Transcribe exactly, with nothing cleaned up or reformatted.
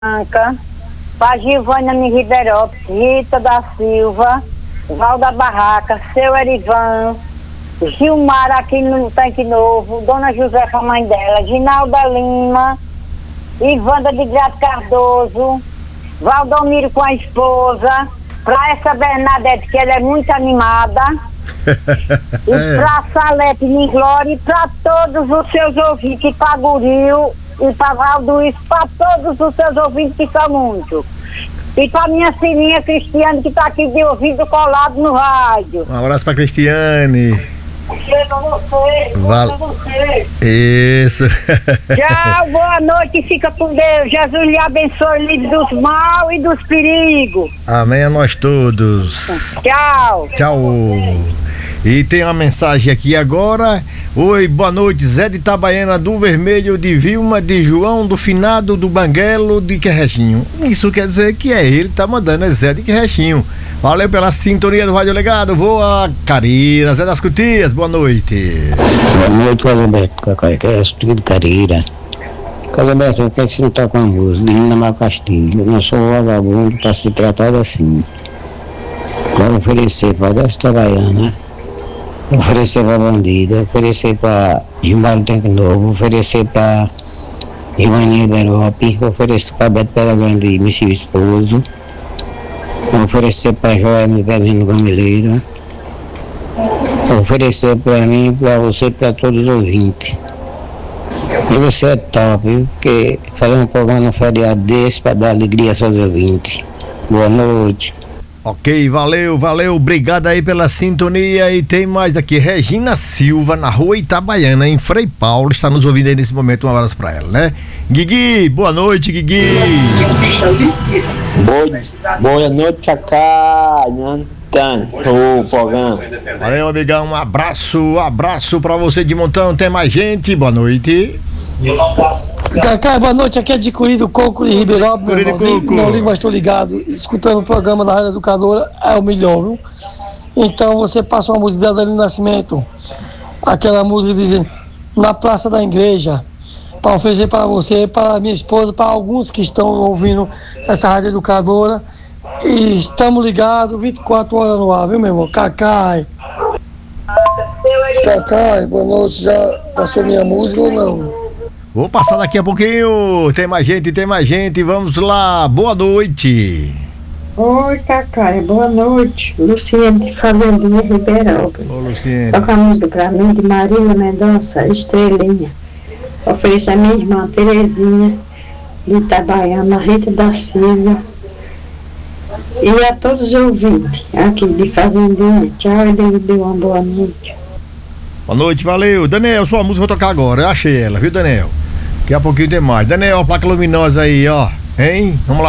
Branca, pra Gilvânia em Ribeirópolis, Rita da Silva, Val da Barraca, seu Erivan, Gilmar aqui no Tanque Novo, Dona Josefa, mãe dela, Ginalda Lima, Ivanda de Grato Cardoso, Valdomiro com a esposa, pra essa Bernadette, que ela é muito animada, e pra Salete Ninglória, e pra todos os seus ouvintes, e pra Guril, e pra Valduís, pra todos os seus ouvintes que são muito. E pra minha filhinha Cristiane, que tá aqui de ouvido colado no rádio. Um abraço pra Cristiane. Chega você, Val... você. Isso. Tchau, boa noite e fica com Deus. Jesus lhe abençoe, livre dos mal e dos perigos. Amém a nós todos. Tchau. Tchau. E tem uma mensagem aqui agora. Oi, boa noite, Zé de Itabaiana do Vermelho, de Vilma, de João, do Finado, do Banguelo, de Querrechinho. Isso quer dizer que é ele que tá mandando, é Zé de Querrechinho. Valeu pela sintonia do Rádio Legado. Voa, Carira, Zé das Cutias, boa noite. Boa noite, Carlos Cacai, que é tudo Carira. Carlos Alberto, eu quero que você não toque uma música de Nina Mar Castilho. Eu não sou um vagabundo para se tratar assim. Quero oferecer para a Itabaiana, oferecer para a Bandida, oferecer para Gilmar do Tempo Novo, oferecer para Ivânia Iberope, oferecer para Beto Pela Grande e meu esposo, oferecer para Joel Miguelino Gamileira, oferecer para mim, para você e para todos os ouvintes. E você é top, viu? Porque fazer um programa no feriado desse para dar alegria aos seus ouvintes. Boa noite. Ok, valeu, valeu, obrigado aí pela sintonia. E tem mais aqui, Regina Silva, na rua Itabaiana, em Frei Paulo, está nos ouvindo aí nesse momento. Um abraço pra ela, né? Guigui, boa noite, Guigui. Boa, boa noite, Cacá. O programa. Valeu, amigão, um abraço, um abraço pra você de montão. Tem mais gente, boa noite. Cacá, boa noite, aqui é de Curi do Coco de Ribeirópolis, meu irmão. Não ligo, mas estou ligado, escutando o programa da Rádio Educadora, é o melhor, viu? Então você passa uma música da Adelino Nascimento, aquela música dizendo, na Praça da Igreja, para oferecer para você, para minha esposa, para alguns que estão ouvindo essa Rádio Educadora, e estamos ligados, vinte e quatro horas no ar, viu, meu irmão? Cacá, Cacá, boa noite, já passou minha música ou não? Vou passar daqui a pouquinho. Tem mais gente, tem mais gente. Vamos lá. Boa noite. Oi, Cacá. Boa noite. Luciene de Fazendinha Ribeirópolis. Ô, Luciene. Toca a música pra mim de Marília Mendonça, Estrelinha. Ofereço a minha irmã Terezinha de Itabaiana, Rita da Silva. E a todos os ouvintes aqui de Fazendinha. Tchau e Deus dê uma boa noite. Boa noite, valeu. Daniel, sua música vou tocar agora. Eu achei ela, viu, Daniel? Daqui a pouquinho tem mais. Daniel, a placa luminosa aí, ó. Hein? Vamos lá.